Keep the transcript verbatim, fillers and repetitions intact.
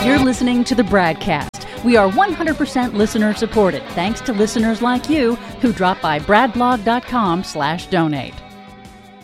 You're listening to the BradCast. We are one hundred percent listener supported, thanks to listeners like you who drop by bradblog dot com slash donate.